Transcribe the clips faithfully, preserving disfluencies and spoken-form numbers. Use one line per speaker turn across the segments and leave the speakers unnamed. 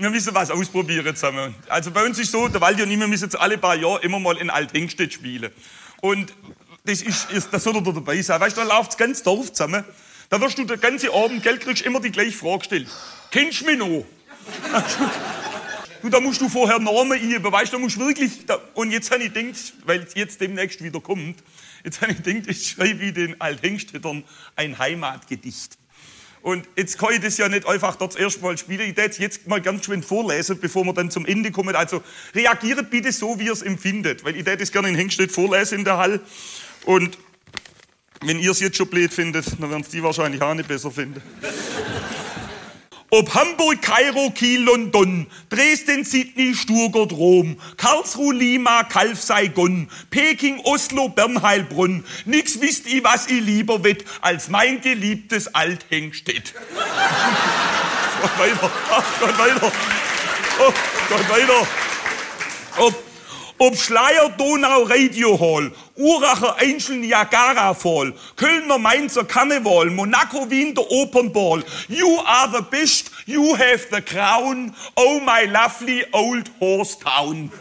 Wir müssen was ausprobieren zusammen. Also bei uns ist so, der Waldi und ich, wir müssen jetzt alle paar Jahre immer mal in Althengstedt spielen. Und das ist, ist das soll er da dabei sein. Weißt du, da läuft das ganze Dorf zusammen. Da wirst du den ganzen Abend, gell, kriegst immer die gleiche Frage gestellt. Kennst du mich noch? Du, da musst du vorher Namen einüben, weißt du, da musst du wirklich... Da, und jetzt habe ich gedacht, weil es jetzt demnächst wieder kommt, jetzt habe ich gedacht, ich schreibe ich den Althengstädtern ein Heimatgedicht. Und jetzt kann ich das ja nicht einfach dort erst mal spielen. Ich werde es jetzt mal ganz schön vorlesen, bevor wir dann zum Ende kommen. Also reagiert bitte so, wie ihr es empfindet. Weil ich werde es gerne in Hengstedt vorlesen in der Halle. Und wenn ihr es jetzt schon blöd findet, dann werden es die wahrscheinlich auch nicht besser finden. Ob Hamburg, Kairo, Kiel, London, Dresden, Sydney, Stuttgart, Rom, Karlsruhe, Lima, Calw, Saigon, Peking, Oslo, Bern, Heilbronn, nix wisst ich, was ich lieber wett, als mein geliebtes Althengstedt. Gott weiter, ach Gott weiter, oh Gott weiter. Ob, ob Schleier, Donau, Radio Hall, Uracher, Angel, Niagara Fall, Kölner, Mainzer, Karneval, Monaco, Wien, der Opernball. You are the best, you have the crown, oh my lovely old horse town.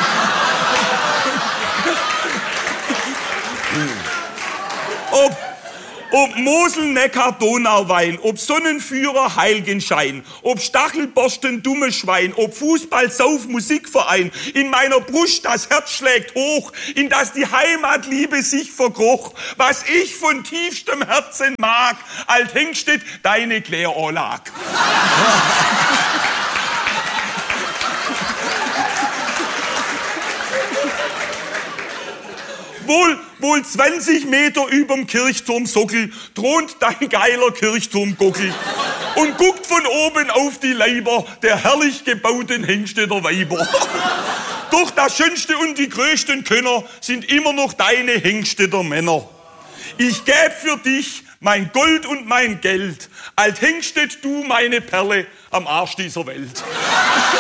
ob, ob Mosel, Neckar, Donauwein, ob Sonnenführer, Heiligenschein, ob Stachelborsten, dummes Schwein, ob Fußball, Sauf, Musikverein, in meiner Brust das Herz schlägt hoch, in das die Heimatliebe sich verkroch, was ich von tiefstem Herzen mag, Althengstedt, deine Kläranlage. Wohl, wohl zwanzig Meter überm Kirchturmsockel thront dein geiler Kirchturmgockel und guckt von oben auf die Leiber der herrlich gebauten Hengstedter Weiber. Doch das Schönste und die größten Könner sind immer noch deine Hengstedter Männer. Ich gäb für dich mein Gold und mein Geld, Althengstedt, du meine Perle am Arsch dieser Welt.